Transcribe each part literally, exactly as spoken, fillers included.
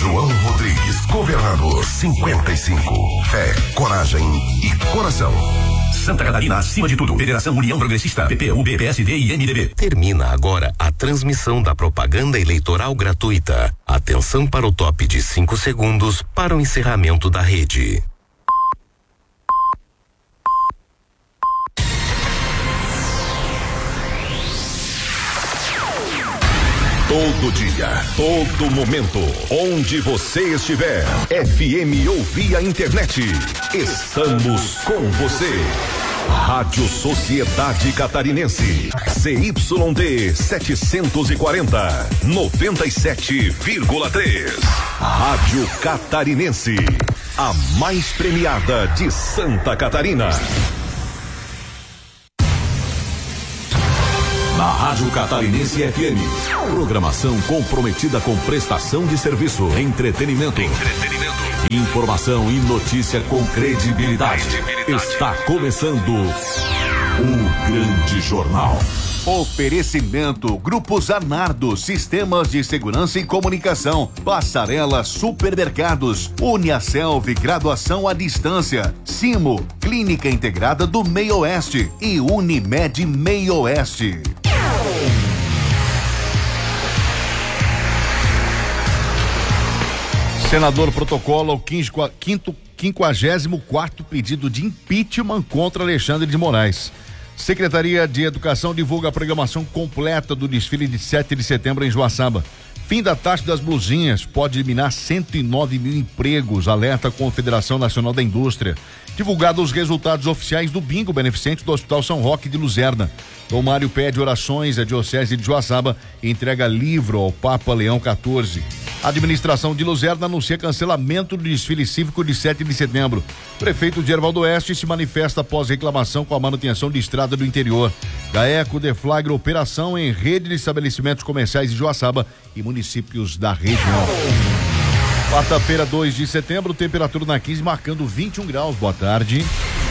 João Rodrigues, governador cinquenta e cinco. Fé, coragem e coração. Santa Catarina, acima de tudo. Federação União Progressista, P P U B, P S D e M D B. Termina agora a transmissão da propaganda eleitoral gratuita. Atenção para o top de cinco segundos para o encerramento da rede. Todo dia, todo momento, onde você estiver, F M ou via internet, estamos com você. Rádio Sociedade Catarinense, C Y D setecentos e quarenta, noventa e sete vírgula três. Rádio Catarinense, a mais premiada de Santa Catarina. Na Rádio Catarinense F M, programação comprometida com prestação de serviço, entretenimento, entretenimento, informação e notícia com credibilidade. credibilidade. Está começando o Grande Jornal. Oferecimento Grupo Zanardo, Sistemas de Segurança e Comunicação, Passarela Supermercados, Uniaselv, Graduação à Distância, Simo, Clínica Integrada do Meio Oeste e Unimed Meio Oeste. Senador protocola o quinquagésimo quarto pedido de impeachment contra Alexandre de Moraes. Secretaria de Educação divulga a programação completa do desfile de sete de setembro em Joaçaba. Fim da taxa das blusinhas pode eliminar cento e nove mil empregos, alerta a Confederação Nacional da Indústria. Divulgados os resultados oficiais do bingo beneficente do Hospital São Roque de Luzerna. Dom Mário pede orações à Diocese de Joaçaba e entrega livro ao Papa Leão quatorze. A administração de Luzerna anuncia cancelamento do desfile cívico de sete de setembro. Prefeito de Erval do Oeste se manifesta após reclamação com a manutenção de estrada do interior. GAECO deflagra operação em rede de estabelecimentos comerciais de Joaçaba e municípios da região. Quarta-feira, dois de setembro, temperatura na quinze marcando vinte e um graus. Boa tarde.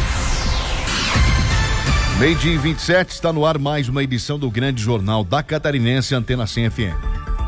Meio-dia e vinte e sete, está no ar mais uma edição do Grande Jornal da Catarinense, Antena cem F M.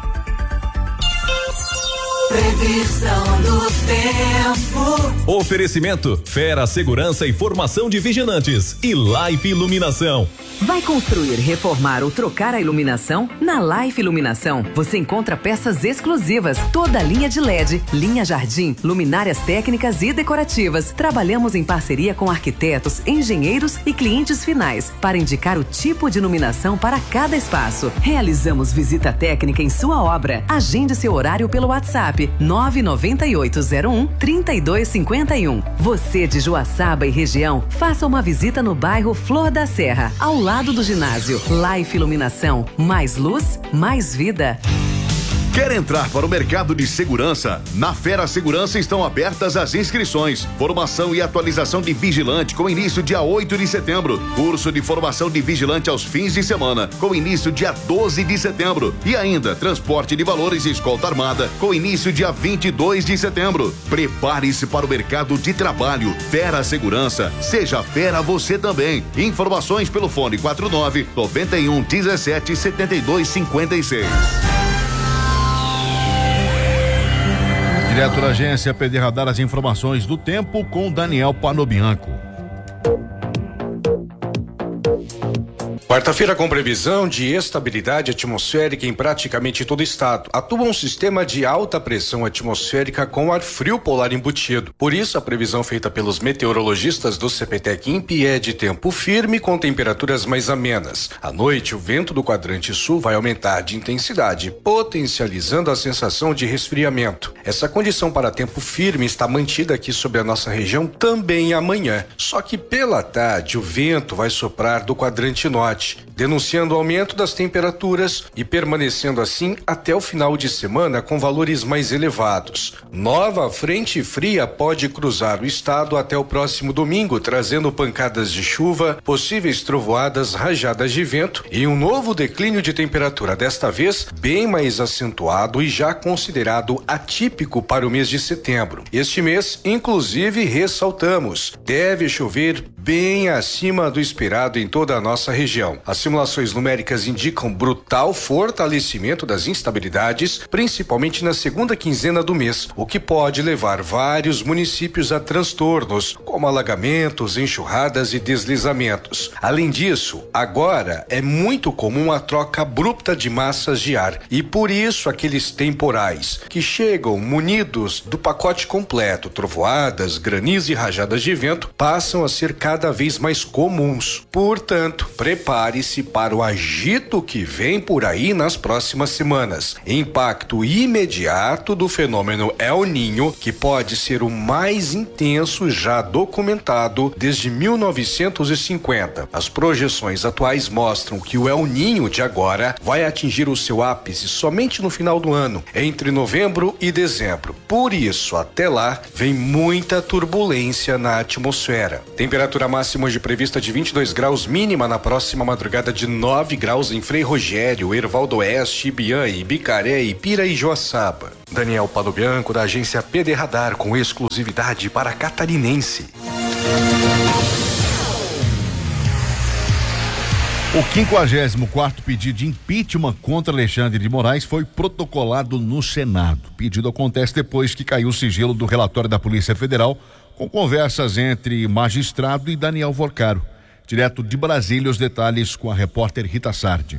Previsão do tempo. Oferecimento Fera Segurança e Formação de Vigilantes e Life Iluminação. Vai construir, reformar ou trocar a iluminação? Na Life Iluminação, você encontra peças exclusivas, toda a linha de L E D, linha jardim, luminárias técnicas e decorativas. Trabalhamos em parceria com arquitetos, engenheiros e clientes finais para indicar o tipo de iluminação para cada espaço. Realizamos visita técnica em sua obra. Agende seu horário pelo WhatsApp nove nove oito zero um, três dois cinco um. Você de Joaçaba e região, faça uma visita no bairro Flor da Serra, ao lado do ginásio. Life Iluminação, mais luz, mais vida. Quer entrar para o mercado de segurança? Na Fera Segurança estão abertas as inscrições. Formação e atualização de vigilante com início dia oito de setembro. Curso de formação de vigilante aos fins de semana com início dia doze de setembro. E ainda transporte de valores e escolta armada com início dia vinte e dois de setembro. Prepare-se para o mercado de trabalho. Fera Segurança. Seja fera você também. Informações pelo fone quatro nove nove um um sete sete dois cinco seis. Direto da agência P D Radar, as informações do tempo com Daniel Panobianco. Quarta-feira com previsão de estabilidade atmosférica em praticamente todo o estado. Atua um sistema de alta pressão atmosférica com ar frio polar embutido. Por isso, a previsão feita pelos meteorologistas do CPTEC INPE é de tempo firme com temperaturas mais amenas. À noite, o vento do quadrante sul vai aumentar de intensidade, potencializando a sensação de resfriamento. Essa condição para tempo firme está mantida aqui sobre a nossa região também amanhã. Só que pela tarde, o vento vai soprar do quadrante norte, denunciando o aumento das temperaturas e permanecendo assim até o final de semana com valores mais elevados. Nova frente fria pode cruzar o estado até o próximo domingo, trazendo pancadas de chuva, possíveis trovoadas, rajadas de vento e um novo declínio de temperatura, desta vez bem mais acentuado e já considerado atípico típico para o mês de setembro. Este mês, inclusive, ressaltamos, deve chover bem acima do esperado em toda a nossa região. As simulações numéricas indicam brutal fortalecimento das instabilidades, principalmente na segunda quinzena do mês, o que pode levar vários municípios a transtornos, como alagamentos, enxurradas e deslizamentos. Além disso, agora é muito comum a troca abrupta de massas de ar e por isso aqueles temporais que chegam munidos do pacote completo, trovoadas, granizo e rajadas de vento, passam a ser cada vez mais comuns. Portanto, prepare-se para o agito que vem por aí nas próximas semanas. Impacto imediato do fenômeno El Niño, que pode ser o mais intenso já documentado desde mil novecentos e cinquenta. As projeções atuais mostram que o El Niño de agora vai atingir o seu ápice somente no final do ano, entre novembro e dezembro. Por isso, até lá, vem muita turbulência na atmosfera. Temperatura máxima hoje prevista de vinte e dois graus, mínima na próxima madrugada de nove graus em Frei Rogério, Hervaldo Oeste, Ibiã, Ibicaré, Ipira e Joaçaba. Daniel Padobianco, da agência P D Radar, com exclusividade para catarinense. O quinquagésimo quarto pedido de impeachment contra Alexandre de Moraes foi protocolado no Senado. O pedido acontece depois que caiu o sigilo do relatório da Polícia Federal, com conversas entre magistrado e Daniel Vorcaro. Direto de Brasília, os detalhes com a repórter Rita Sardi.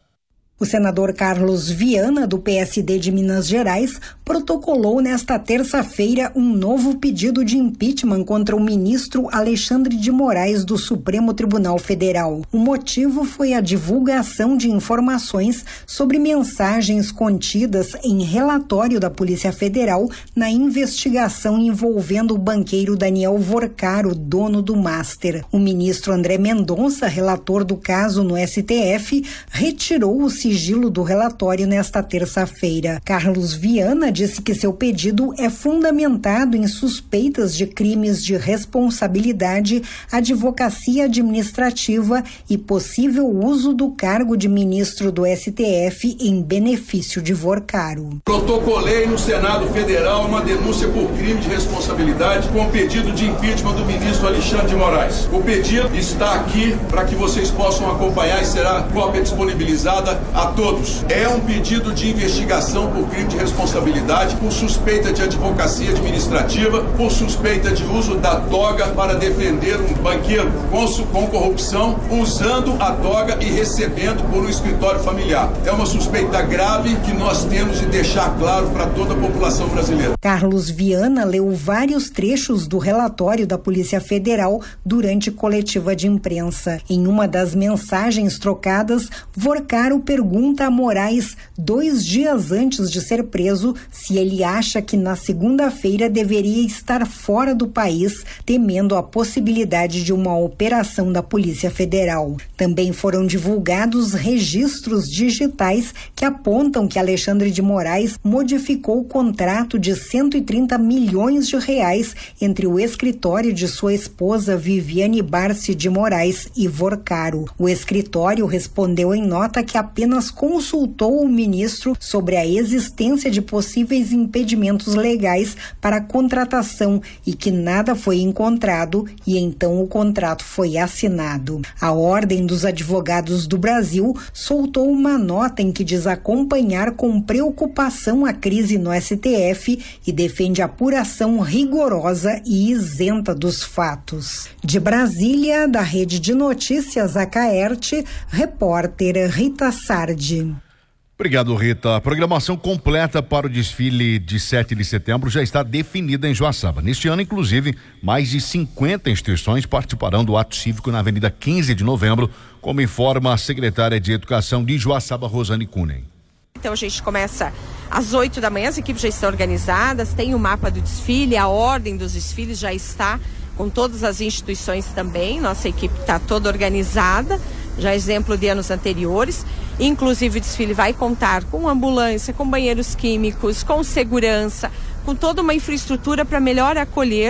O senador Carlos Viana, do P S D de Minas Gerais, protocolou nesta terça-feira um novo pedido de impeachment contra o ministro Alexandre de Moraes do Supremo Tribunal Federal. O motivo foi a divulgação de informações sobre mensagens contidas em relatório da Polícia Federal na investigação envolvendo o banqueiro Daniel Vorcaro, dono do Master. O ministro André Mendonça, relator do caso no S T F, retirou o sigilo do relatório nesta terça-feira. Carlos Viana disse que seu pedido é fundamentado em suspeitas de crimes de responsabilidade, advocacia administrativa e possível uso do cargo de ministro do S T F em benefício de Vorcaro. Protocolei no Senado Federal uma denúncia por crime de responsabilidade com o pedido de impeachment do ministro Alexandre de Moraes. O pedido está aqui para que vocês possam acompanhar e será cópia disponibilizada a todos. É um pedido de investigação por crime de responsabilidade, por suspeita de advocacia administrativa, por suspeita de uso da toga para defender um banqueiro com, com corrupção, usando a toga e recebendo por um escritório familiar. É uma suspeita grave que nós temos de deixar claro para toda a população brasileira. Carlos Viana leu vários trechos do relatório da Polícia Federal durante coletiva de imprensa. Em uma das mensagens trocadas, Vorcaro pergunta Pergunta a Moraes, dois dias antes de ser preso, se ele acha que na segunda-feira deveria estar fora do país, temendo a possibilidade de uma operação da Polícia Federal. Também foram divulgados registros digitais que apontam que Alexandre de Moraes modificou o contrato de cento e trinta milhões de reais entre o escritório de sua esposa Viviane Barsi de Moraes e Vorcaro. O escritório respondeu em nota que apenas consultou o ministro sobre a existência de possíveis impedimentos legais para a contratação e que nada foi encontrado e então o contrato foi assinado. A Ordem dos Advogados do Brasil soltou uma nota em que diz acompanhar com preocupação a crise no S T F e defende apuração rigorosa e isenta dos fatos. De Brasília, da Rede de Notícias Acaerte, repórter Rita Sardi. Obrigado, Rita. A programação completa para o desfile de sete de setembro já está definida em Joaçaba. Neste ano, inclusive, mais de cinquenta instituições participarão do ato cívico na Avenida quinze de novembro, como informa a secretária de Educação de Joaçaba, Rosane Kunen. Então a gente começa às oito da manhã, as equipes já estão organizadas, tem o mapa do desfile, a ordem dos desfiles já está com todas as instituições também, nossa equipe está toda organizada, já exemplo de anos anteriores. Inclusive o desfile vai contar com ambulância, com banheiros químicos, com segurança, com toda uma infraestrutura para melhor acolher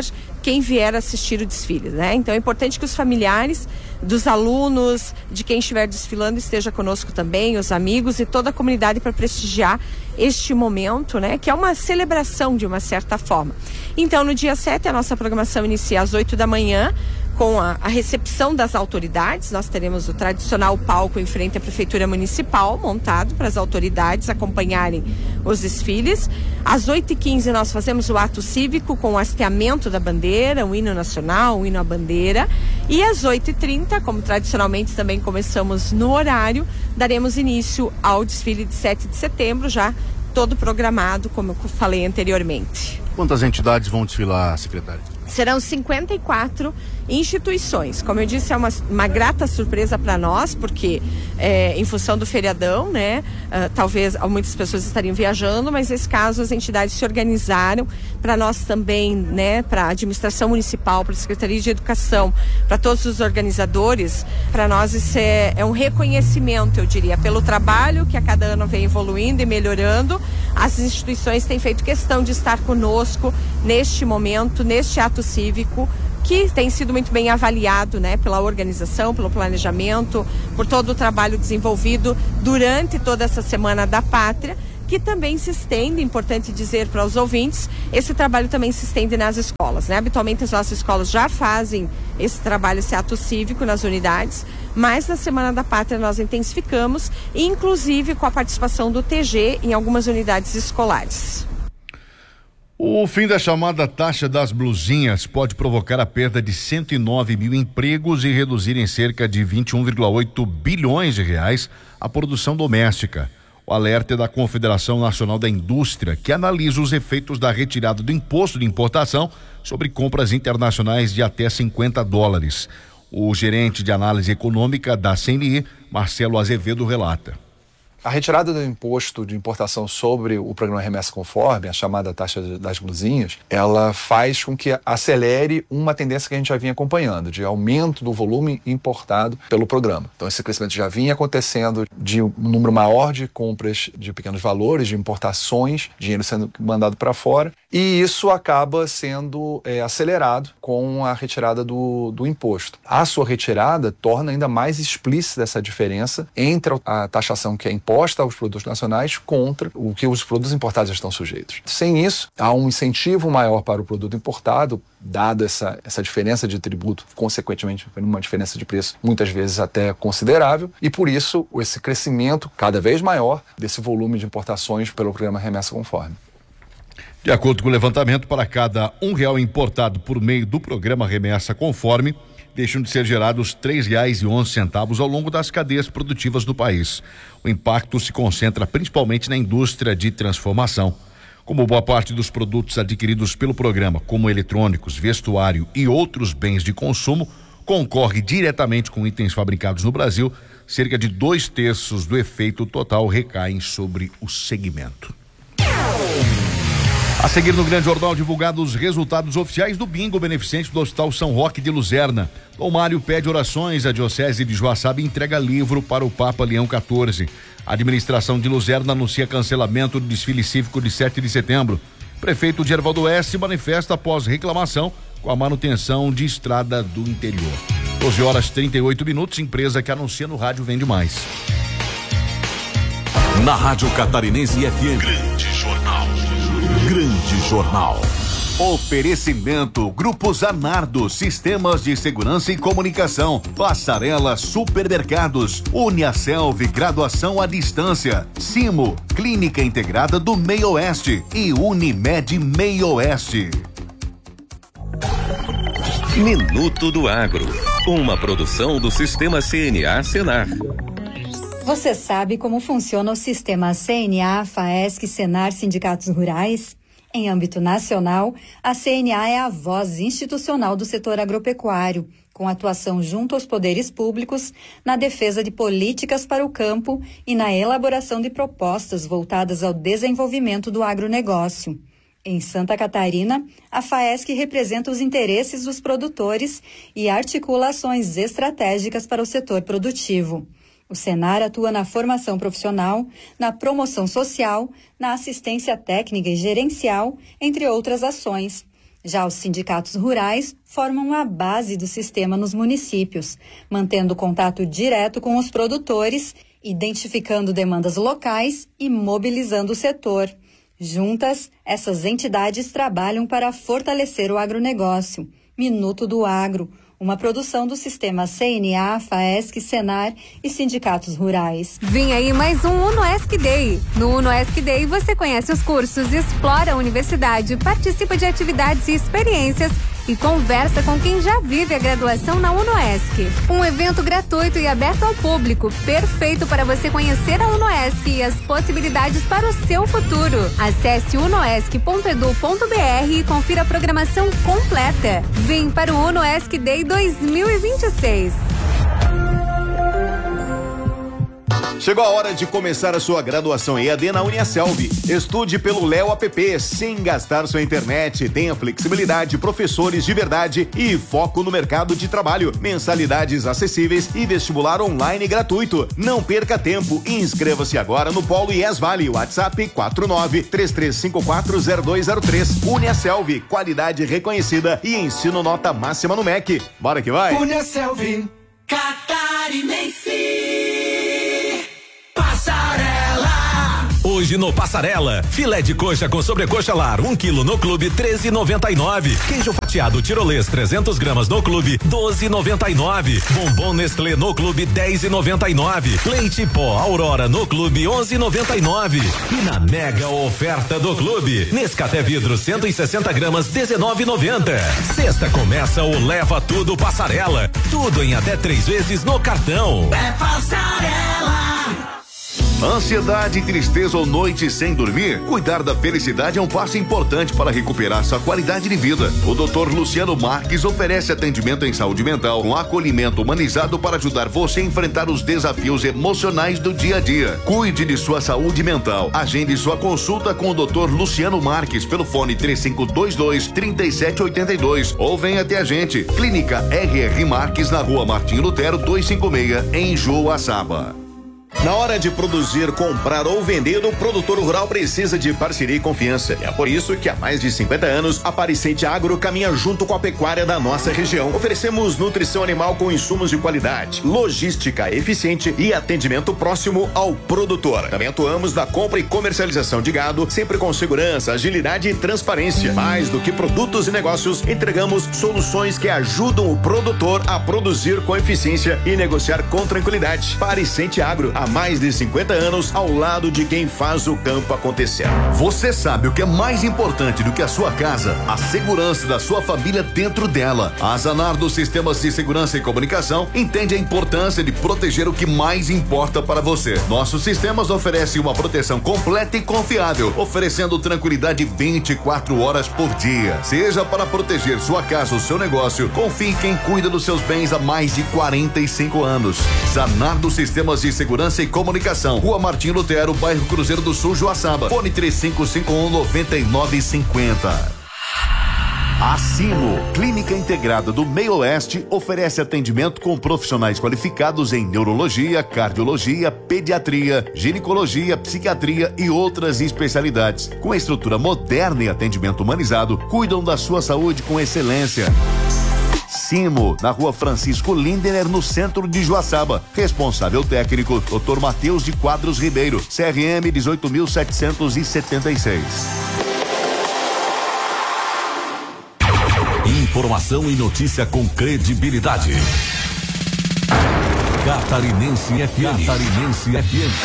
quem vier assistir o desfile, né? Então é importante que os familiares dos alunos, de quem estiver desfilando, esteja conosco também, os amigos e toda a comunidade para prestigiar este momento, né? Que é uma celebração de uma certa forma. Então, no dia sete, a nossa programação inicia às oito da manhã, com a, a recepção das autoridades. Nós teremos o tradicional palco em frente à Prefeitura Municipal, montado para as autoridades acompanharem os desfiles. Às oito e quinze nós fazemos o ato cívico com o hasteamento da bandeira, o hino nacional, o hino à bandeira. E às oito e trinta, como tradicionalmente também começamos no horário, daremos início ao desfile de sete de setembro, já todo programado, como eu falei anteriormente. Quantas entidades vão desfilar, secretária? Serão cinquenta e quatro instituições. Como eu disse, é uma, uma grata surpresa para nós, porque é, em função do feriadão, né, uh, talvez muitas pessoas estariam viajando, mas nesse caso as entidades se organizaram para nós também, né, para a administração municipal, para a Secretaria de Educação, para todos os organizadores. Para nós isso é, é um reconhecimento, eu diria, pelo trabalho que a cada ano vem evoluindo e melhorando. As instituições têm feito questão de estar conosco neste momento, neste ato cívico, que tem sido muito bem avaliado, né, pela organização, pelo planejamento, por todo o trabalho desenvolvido durante toda essa Semana da Pátria, que também se estende, importante dizer para os ouvintes, esse trabalho também se estende nas escolas, né? Habitualmente as nossas escolas já fazem esse trabalho, esse ato cívico nas unidades, mas na Semana da Pátria nós intensificamos, inclusive com a participação do T G em algumas unidades escolares. O fim da chamada taxa das blusinhas pode provocar a perda de cento e nove mil empregos e reduzir em cerca de vinte e um vírgula oito bilhões de reais a produção doméstica. O alerta é da Confederação Nacional da Indústria, que analisa os efeitos da retirada do imposto de importação sobre compras internacionais de até cinquenta dólares. O gerente de análise econômica da C N I, Marcelo Azevedo, relata. A retirada do imposto de importação sobre o programa Remessa Conforme, a chamada taxa das blusinhas, ela faz com que acelere uma tendência que a gente já vinha acompanhando, de aumento do volume importado pelo programa. Então esse crescimento já vinha acontecendo de um número maior de compras de pequenos valores, de importações, dinheiro sendo mandado para fora, e isso acaba sendo é, acelerado com a retirada do, do imposto. A sua retirada torna ainda mais explícita essa diferença entre a taxação que é imposta aos produtos nacionais contra o que os produtos importados estão sujeitos. Sem isso, há um incentivo maior para o produto importado, dada essa, essa diferença de tributo, consequentemente uma diferença de preço muitas vezes até considerável, e por isso esse crescimento cada vez maior desse volume de importações pelo programa Remessa Conforme. De acordo com o levantamento, para cada um real importado por meio do programa Remessa Conforme, deixam de ser gerados três reais e onze centavos ao longo das cadeias produtivas do país. O impacto se concentra principalmente na indústria de transformação. Como boa parte dos produtos adquiridos pelo programa, como eletrônicos, vestuário e outros bens de consumo, concorre diretamente com itens fabricados no Brasil, cerca de dois terços do efeito total recaem sobre o segmento. A seguir no Grande Jornal, divulgados os resultados oficiais do bingo beneficente do Hospital São Roque de Luzerna. Dom Mário pede orações, a Diocese de Joaçaba entrega livro para o Papa Leão quatorze. A administração de Luzerna anuncia cancelamento do desfile cívico de sete de setembro. Prefeito Gervaldo Oeste manifesta após reclamação com a manutenção de estrada do interior. doze horas e trinta e oito minutos, empresa que anuncia no rádio vende mais. Na Rádio Catarinense F M. Grande Jornal. Grande Jornal. Oferecimento Grupo Zanardo, Sistemas de Segurança e Comunicação, Passarela Supermercados, Uniaselv, Graduação à Distância, Simo, Clínica Integrada do Meio Oeste e Unimed Meio Oeste. Minuto do Agro, uma produção do Sistema C N A Senar. Você sabe como funciona o sistema C N A, FAESC, Senar, Sindicatos Rurais? Em âmbito nacional, a C N A é a voz institucional do setor agropecuário, com atuação junto aos poderes públicos na defesa de políticas para o campo e na elaboração de propostas voltadas ao desenvolvimento do agronegócio. Em Santa Catarina, a FAESC representa os interesses dos produtores e articula ações estratégicas para o setor produtivo. O Senar atua na formação profissional, na promoção social, na assistência técnica e gerencial, entre outras ações. Já os sindicatos rurais formam a base do sistema nos municípios, mantendo contato direto com os produtores, identificando demandas locais e mobilizando o setor. Juntas, essas entidades trabalham para fortalecer o agronegócio. Minuto do Agro, uma produção do sistema C N A, FAESC, Senar e sindicatos rurais. Vem aí mais um UnoESC Day. No UnoESC Day você conhece os cursos, explora a universidade, participa de atividades e experiências e conversa com quem já vive a graduação na UnoESC. Um evento gratuito e aberto ao público, perfeito para você conhecer a UnoESC e as possibilidades para o seu futuro. Acesse unoesc ponto edu ponto br e confira a programação completa. Vem para o UnoESC Day dois mil e vinte e seis. Chegou a hora de começar a sua graduação E A D na Uniaselv. Estude pelo Léo App sem gastar sua internet. Tenha flexibilidade, professores de verdade e foco no mercado de trabalho. Mensalidades acessíveis e vestibular online gratuito. Não perca tempo e inscreva-se agora no Polo I E S Vale. WhatsApp quatro nove três três cinco quatro zero dois zero três. Uniaselv, qualidade reconhecida e ensino nota máxima no M E C. Bora que vai! Uniaselv, Catarinense. Hoje no Passarela, filé de coxa com sobrecoxa lar, um quilo no clube, treze e noventa e nove. Queijo fatiado tirolês, trezentos gramas no clube, doze e noventa e nove. Bombom Nestlé no clube, dez e noventa e nove. Leite pó Aurora no clube, onze e noventa e nove. E na mega oferta do clube, Nescafé vidro cento e sessenta gramas, dezenove e noventa. Sexta começa o Leva Tudo Passarela, tudo em até três vezes no cartão. É Passarela. Ansiedade, tristeza ou noite sem dormir? Cuidar da felicidade é um passo importante para recuperar sua qualidade de vida. O doutor Luciano Marques oferece atendimento em saúde mental com acolhimento humanizado para ajudar você a enfrentar os desafios emocionais do dia a dia. Cuide de sua saúde mental. Agende sua consulta com o doutor Luciano Marques pelo fone três cinco dois dois, três sete oito dois ou venha até a gente. Clínica R R Marques na Rua Martim Lutero duzentos e cinquenta e seis em Joaçaba. Na hora de produzir, comprar ou vender, o produtor rural precisa de parceria e confiança. É por isso que há mais de cinquenta anos, a Pariscente Agro caminha junto com a pecuária da nossa região. Oferecemos nutrição animal com insumos de qualidade, logística eficiente e atendimento próximo ao produtor. Também atuamos na compra e comercialização de gado, sempre com segurança, agilidade e transparência. Mais do que produtos e negócios, entregamos soluções que ajudam o produtor a produzir com eficiência e negociar com tranquilidade. Pariscente Agro, há mais de cinquenta anos ao lado de quem faz o campo acontecer. Você sabe o que é mais importante do que a sua casa? A segurança da sua família dentro dela. A Zanardo Sistemas de Segurança e Comunicação entende a importância de proteger o que mais importa para você. Nossos sistemas oferecem uma proteção completa e confiável, oferecendo tranquilidade vinte e quatro horas por dia. Seja para proteger sua casa ou seu negócio, confie em quem cuida dos seus bens há mais de quarenta e cinco anos. Zanardo Sistemas de Segurança e Comunicação, Rua Martim Lutero, bairro Cruzeiro do Sul, Joaçaba. Fone três cinco cinco um, nove nove cinco zero. A Simo, Clínica Integrada do Meio Oeste, oferece atendimento com profissionais qualificados em neurologia, cardiologia, pediatria, ginecologia, psiquiatria e outras especialidades. Com estrutura moderna e atendimento humanizado, cuidam da sua saúde com excelência. Simo, na Rua Francisco Lindener, no centro de Joaçaba. Responsável técnico, doutor Matheus de Quadros Ribeiro, C R M dezoito mil setecentos e setenta e seis. Informação e notícia com credibilidade. Catarinense F M. Catarinense F M.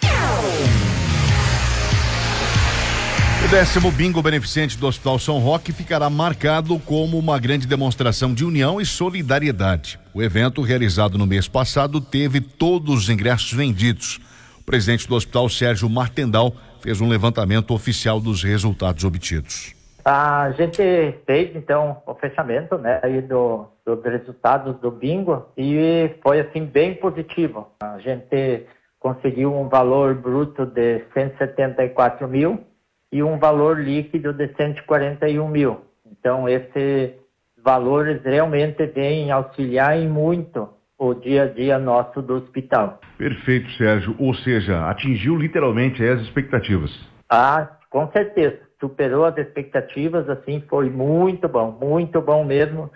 O décimo bingo beneficente do Hospital São Roque ficará marcado como uma grande demonstração de união e solidariedade. O evento, realizado no mês passado, teve todos os ingressos vendidos. O presidente do hospital, Sérgio Martendal, fez um levantamento oficial dos resultados obtidos. A gente fez, então, o fechamento, né, aí do, dos resultados do bingo e foi, assim, bem positivo. A gente conseguiu um valor bruto de cento e setenta e quatro mil e um valor líquido de cento e quarenta e um mil. Então, esses valores realmente vêm auxiliar em muito o dia a dia nosso do hospital. Perfeito, Sérgio. Ou seja, atingiu literalmente as expectativas. Ah, com certeza. superou as expectativas, assim, foi muito bom, muito bom mesmo.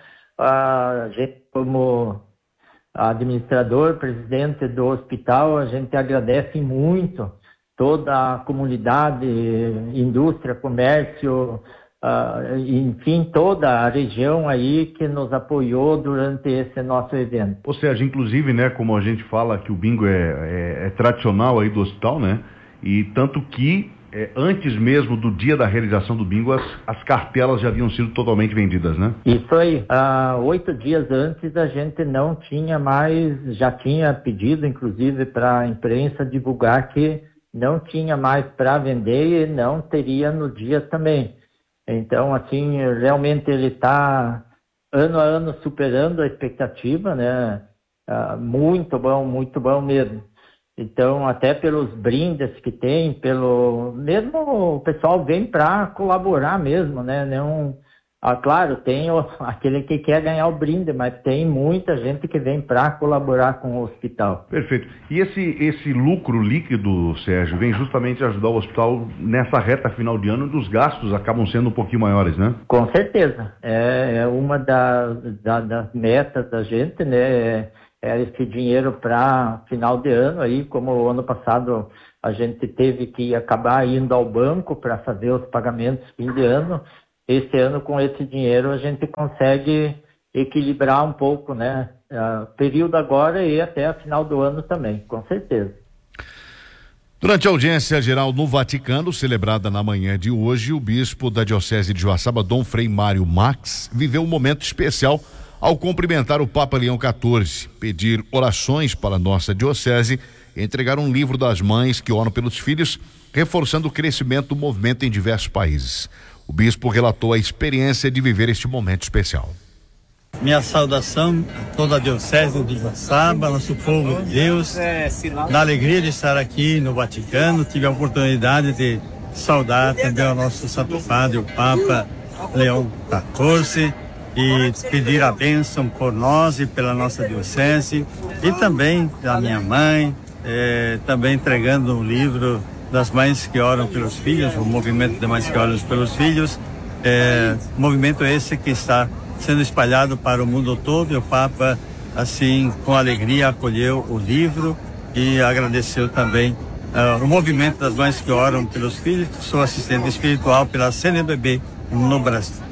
A gente, como administrador, presidente do hospital, a gente agradece muito toda a comunidade, indústria, comércio, uh, enfim, toda a região aí que nos apoiou durante esse nosso evento. Ou seja, inclusive, né, como a gente fala que o bingo é, é, é tradicional aí do hospital, né, e tanto que é, antes mesmo do dia da realização do bingo, as, as cartelas já haviam sido totalmente vendidas, né? Isso aí. Ah, oito dias antes a gente não tinha mais, já tinha pedido, inclusive, para a imprensa divulgar que não tinha mais para vender e não teria no dia também. Então, assim, realmente ele está ano a ano superando a expectativa, né? Ah, muito bom, muito bom mesmo. Então, até pelos brindes que tem, pelo mesmo o pessoal vem para colaborar mesmo, né? Não, ah, claro, tem o, aquele que quer ganhar o brinde, mas tem muita gente que vem para colaborar com o hospital. Perfeito. E esse, esse lucro líquido, Sérgio, vem justamente ajudar o hospital nessa reta final de ano, dos gastos acabam sendo um pouquinho maiores, né? Com certeza. É, é uma das, da, das metas da gente, né? É esse dinheiro para final de ano aí, como o ano passado a gente teve que acabar indo ao banco para fazer os pagamentos fim de ano. Esse ano, com esse dinheiro, a gente consegue equilibrar um pouco, né? Uh, período agora e até a final do ano também, com certeza. Durante a audiência geral no Vaticano, celebrada na manhã de hoje, o bispo da Diocese de Joaçaba, Dom Frei Mário Max, viveu um momento especial ao cumprimentar o Papa Leão quatorze, pedir orações para a nossa diocese e entregar um livro das mães que oram pelos filhos, reforçando o crescimento do movimento em diversos países. O bispo relatou a experiência de viver este momento especial. Minha saudação a toda a diocese de Joaçaba, nosso povo de Deus, na alegria de estar aqui no Vaticano. Tive a oportunidade de saudar também o nosso Santo Padre, o Papa Leão quatorze, e pedir a bênção por nós e pela nossa diocese, e também da minha mãe, eh, também entregando um livro das mães que oram pelos filhos, o movimento de mães que oram pelos filhos, eh, movimento esse que está sendo espalhado para o mundo todo, e o Papa, assim, com alegria acolheu o livro e agradeceu também uh, o movimento das mães que oram pelos filhos. Sou assistente espiritual pela C N B B no Brasil.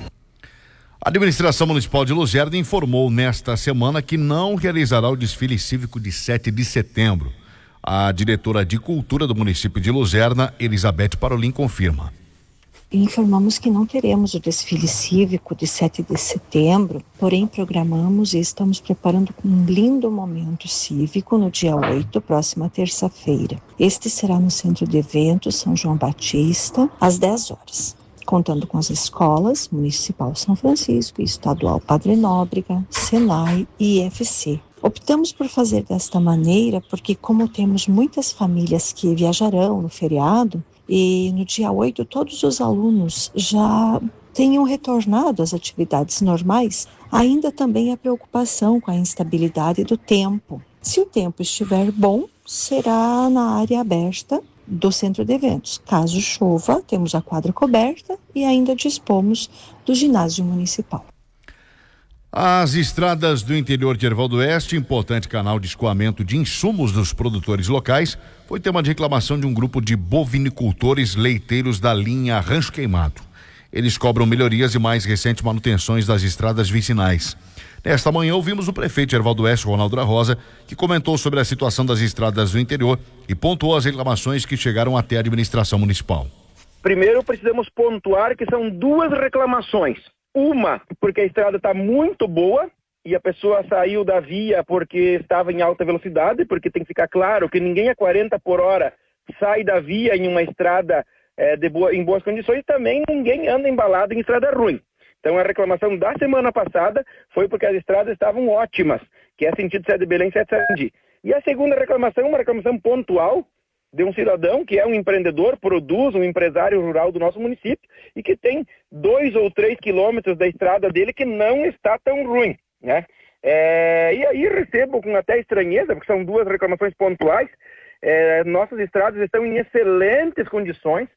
A administração municipal de Luzerna informou nesta semana que não realizará o desfile cívico de sete de setembro. A diretora de cultura do município de Luzerna, Elizabeth Parolin, confirma. Informamos que não teremos o desfile cívico de sete de setembro, porém programamos e estamos preparando um lindo momento cívico no dia oito, próxima terça-feira. Este será no Centro de Eventos São João Batista, às dez horas. Contando com as escolas Municipal São Francisco, Estadual Padre Nóbrega, Senai e I F C. Optamos por fazer desta maneira porque, como temos muitas famílias que viajarão no feriado, e no dia oito todos os alunos já tenham retornado às atividades normais, ainda também a preocupação com a instabilidade do tempo. Se o tempo estiver bom, será na área aberta do Centro de Eventos. Caso chova, temos a quadra coberta e ainda dispomos do ginásio municipal. As estradas do interior de Erval do Oeste, importante canal de escoamento de insumos dos produtores locais, foi tema de reclamação de um grupo de bovinicultores leiteiros da linha Rancho Queimado. Eles cobram melhorias e mais recentes manutenções das estradas vicinais. Nesta manhã ouvimos o prefeito de Erval do Oeste, Ronaldo da Rosa, que comentou sobre a situação das estradas do interior e pontuou as reclamações que chegaram até a administração municipal. Primeiro precisamos pontuar que são duas reclamações. Uma, porque a estrada está muito boa e a pessoa saiu da via porque estava em alta velocidade, porque tem que ficar claro que ninguém a quarenta por hora sai da via em uma estrada é, de boa, em boas condições, e também ninguém anda embalado em estrada ruim. Então a reclamação da semana passada foi porque as estradas estavam ótimas, que é sentido Sé de Belém, Sé de Sarandi. E a segunda reclamação, uma reclamação pontual de um cidadão que é um empreendedor, produz, um empresário rural do nosso município e que tem dois ou três quilômetros da estrada dele que não está tão ruim, né? É, e aí recebo com até estranheza, porque são duas reclamações pontuais. É, nossas estradas estão em excelentes condições,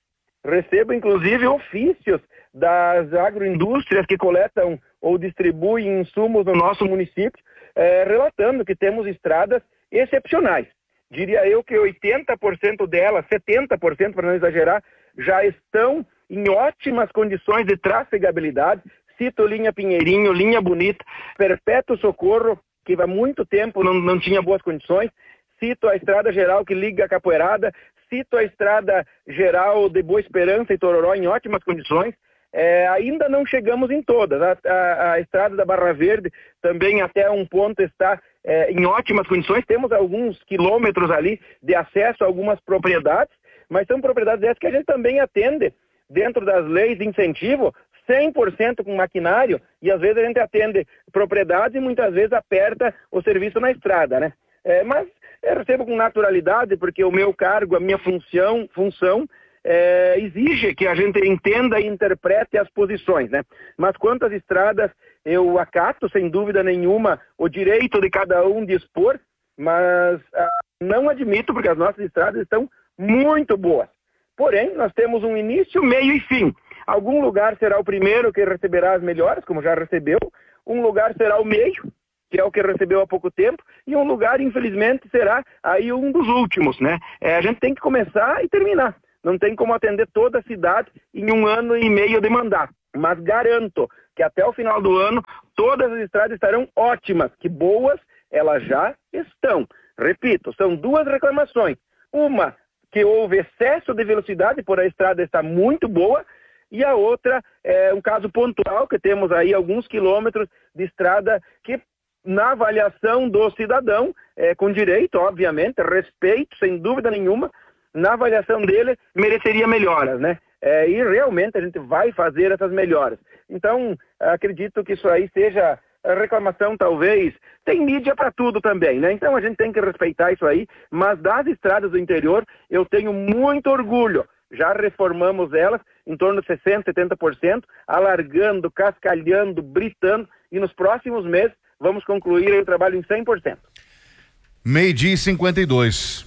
recebo inclusive ofícios das agroindústrias que coletam ou distribuem insumos no nosso município, eh, relatando que temos estradas excepcionais. Diria eu que oitenta por cento delas, setenta por cento para não exagerar, já estão em ótimas condições de trafegabilidade. Cito linha Pinheirinho, linha Bonita, Perpétuo Socorro, que há muito tempo não, não tinha boas condições. Cito a estrada geral que liga a Capoeirada, cito a estrada geral de Boa Esperança e Tororó em ótimas condições. É, ainda não chegamos em todas. A, a, a estrada da Barra Verde também até um ponto está é, em ótimas condições. Temos alguns quilômetros ali de acesso a algumas propriedades, mas são propriedades essas que a gente também atende dentro das leis de incentivo, cem por cento com maquinário, e às vezes a gente atende propriedades e muitas vezes aperta o serviço na estrada, né? É, mas eu recebo com naturalidade, porque o meu cargo, a minha função, função é, exige que a gente entenda e interprete as posições, né? Mas quanto às estradas, eu acato, sem dúvida nenhuma, o direito de cada um de expor, mas ah, não admito, porque as nossas estradas estão muito boas. Porém, nós temos um início, meio e fim. Algum lugar será o primeiro que receberá as melhores, como já recebeu. Um lugar será o meio, que é o que recebeu há pouco tempo. E um lugar, infelizmente, será aí um dos últimos, né? É, a gente tem que começar e terminar. Não tem como atender toda a cidade em um ano e meio de mandato. Mas garanto que até o final do ano, todas as estradas estarão ótimas. Que boas, elas já estão. Repito, são duas reclamações. Uma, que houve excesso de velocidade por a estrada estar muito boa, e a outra é um caso pontual, que temos aí alguns quilômetros de estrada que, na avaliação do cidadão, é, com direito, obviamente, respeito, sem dúvida nenhuma, na avaliação dele, mereceria melhoras, né? É, e realmente a gente vai fazer essas melhoras. Então, acredito que isso aí seja a reclamação, talvez, tem mídia para tudo também, né? Então a gente tem que respeitar isso aí, mas das estradas do interior eu tenho muito orgulho. Já reformamos elas em torno de sessenta por cento, setenta por cento, alargando, cascalhando, britando, e nos próximos meses vamos concluir o trabalho em cem por cento. Meio-dia e cinquenta e dois.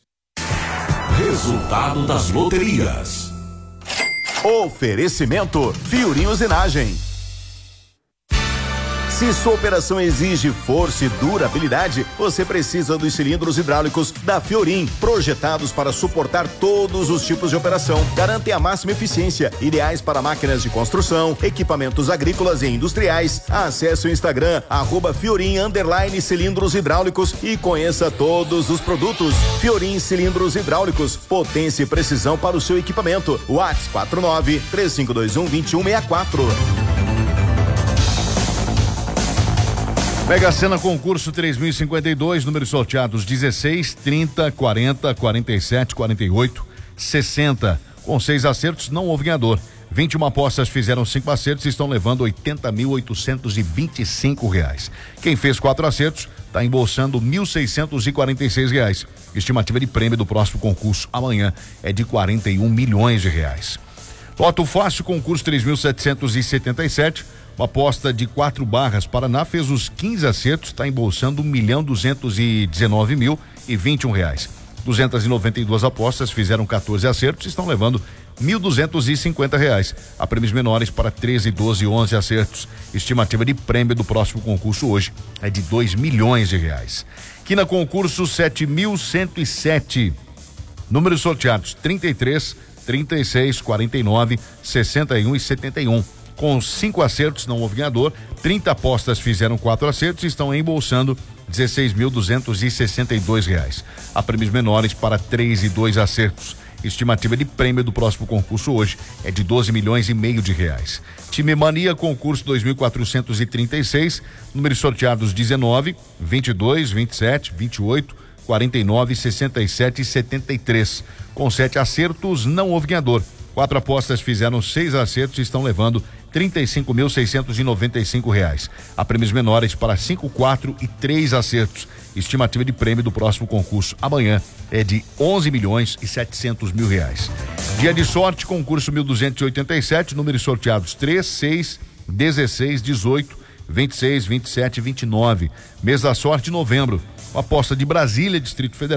Resultado das loterias. Oferecimento Fiorim Usinagem. Se sua operação exige força e durabilidade, você precisa dos cilindros hidráulicos da Fiorim, projetados para suportar todos os tipos de operação. Garantem a máxima eficiência, ideais para máquinas de construção, equipamentos agrícolas e industriais. Acesse o Instagram, arroba Fiorim underline cilindros hidráulicos e conheça todos os produtos. Fiorim Cilindros Hidráulicos, potência e precisão para o seu equipamento. WhatsApp quatro nove três cinco dois um dois um seis quatro. Mega Sena concurso três mil e cinquenta e dois, números sorteados dezesseis, trinta, quarenta, quarenta e sete, quarenta e oito, sessenta. Com seis acertos, não houve ganhador. vinte e uma apostas fizeram cinco acertos e estão levando oitenta mil oitocentos e vinte e cinco reais. Quem fez quatro acertos está embolsando mil seiscentos e quarenta e seis reais. Estimativa de prêmio do próximo concurso amanhã é de quarenta e um milhões de reais. Loto Fácil, concurso três mil setecentos e setenta e sete. Uma aposta de quatro barras, Paraná fez os quinze acertos, está embolsando um milhão duzentos e dezenove mil e vinte e um reais. duzentas e noventa e duas apostas fizeram quatorze acertos e estão levando mil duzentos e cinquenta reais. Há prêmios menores para treze, doze e onze acertos. Estimativa de prêmio do próximo concurso hoje é de dois milhões de reais. Quina concurso sete mil cento e sete. Números sorteados trinta e três, trinta e seis, quarenta e nove, sessenta e um e setenta e um. Com cinco acertos, não houve ganhador. trinta apostas fizeram quatro acertos e estão embolsando dezesseis mil duzentos e sessenta e dois reais. Há prêmios menores para três e dois acertos. Estimativa de prêmio do próximo concurso hoje é de doze milhões e meio de reais. Time Mania, concurso dois mil quatrocentos e trinta e seis, números sorteados dezenove, vinte e dois, vinte e sete, vinte e oito, quarenta e nove, sessenta e sete e setenta e três. Com sete acertos, não houve ganhador. Quatro apostas fizeram seis acertos e estão levando trinta e cinco mil seiscentos e noventa e cinco reais. Há prêmios menores para cinco, quatro e três acertos. Estimativa de prêmio do próximo concurso amanhã é de onze milhões e setecentos mil reais. Dia de sorte, concurso mil duzentos e oitenta e sete, números sorteados três, seis, dezesseis, dezoito, vinte e seis, vinte e sete e vinte e nove. Mês da sorte, novembro. Uma aposta de Brasília, Distrito Federal,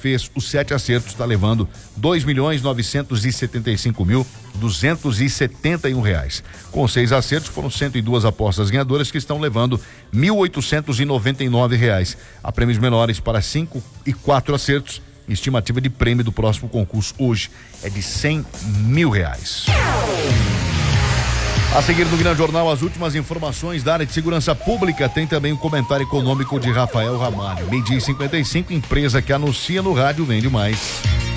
fez os sete acertos, está levando dois milhões novecentos e setenta e cinco mil duzentos e setenta e um reais. Com seis acertos, foram cento e duas apostas ganhadoras que estão levando mil oitocentos e noventa e nove reais. Há prêmios menores para cinco e quatro acertos. Estimativa de prêmio do próximo concurso hoje é de cem mil reais. A seguir no Grande Jornal, as últimas informações da área de segurança pública. Tem também um comentário econômico de Rafael Ramalho. Meio-dia e cinquenta e cinco, empresa que anuncia no rádio vende mais.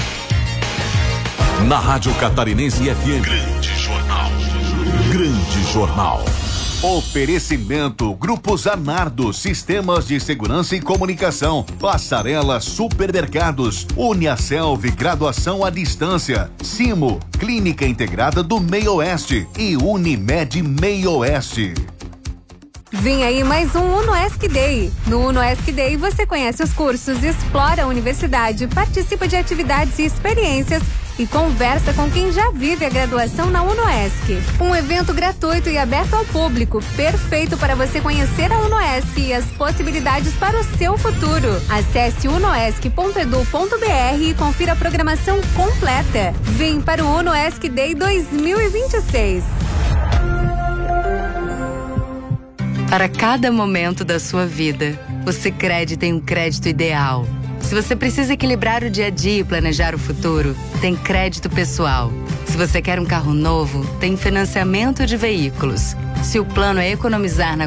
Na Rádio Catarinense F M. Grande Jornal. Grande Jornal. Oferecimento Grupo Zanardo, Sistemas de Segurança e Comunicação, Passarela Supermercados, Uniaselv, Graduação à Distância, Simo, Clínica Integrada do Meio Oeste e Unimed Meio Oeste. Vem aí mais um UnoESC Day. No UnoESC Day você conhece os cursos, explora a universidade, participa de atividades e experiências e conversa com quem já vive a graduação na UnoESC. Um evento gratuito e aberto ao público, perfeito para você conhecer a UnoESC e as possibilidades para o seu futuro. Acesse unoesc ponto edu ponto br e confira a programação completa. Vem para o UnoESC Day dois mil e vinte e seis. Para cada momento da sua vida, o Sicredi tem um crédito ideal. Se você precisa equilibrar o dia a dia e planejar o futuro, tem crédito pessoal. Se você quer um carro novo, tem financiamento de veículos. Se o plano é economizar na